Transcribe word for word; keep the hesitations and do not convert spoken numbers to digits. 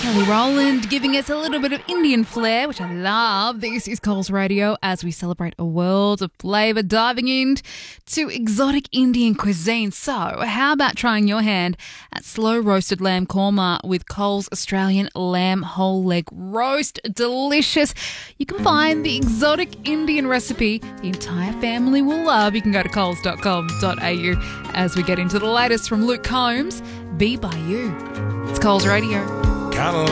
Kelly Rowland giving us a little bit of Indian flair, which I love. This is Coles Radio as we celebrate a world of flavour, diving into exotic Indian cuisine. So how about trying your hand at slow roasted lamb korma with Coles Australian lamb whole leg roast? Delicious. You can find the exotic Indian recipe the entire family will love. You can go to coles dot com dot a u as we get into the latest from Luke Combs. Be by you. It's Coles Radio. Kinda